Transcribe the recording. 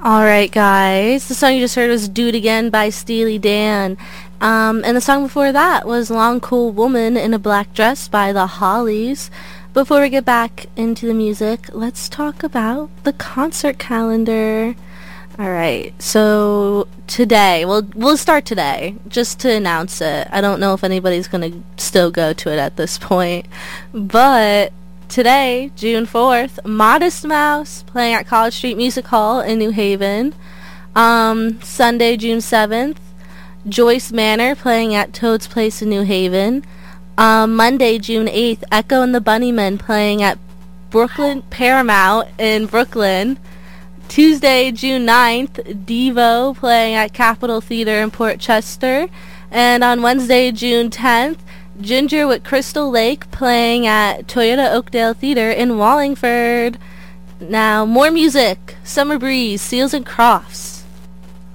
Alright, guys. The song you just heard was Do It Again by Steely Dan. And the song before that was Long Cool Woman in a Black Dress by the Hollies. Before we get back into the music, let's talk about the concert calendar. Alright, so today, we'll start today, just to announce it. I don't know if anybody's gonna still go to it at this point, but today, June 4th, Modest Mouse playing at College Street Music Hall in New Haven. Sunday, June 7th, Joyce Manor playing at Toad's Place in New Haven. Monday, June 8th, Echo and the Bunnymen playing at Brooklyn Paramount in Brooklyn. Tuesday, June 9th, Devo playing at Capitol Theater in Port Chester. And on Wednesday, June 10th, Ginger with Crystal Lake playing at Toyota Oakdale Theater in Wallingford. Now, more music. Summer Breeze, Seals and Crofts.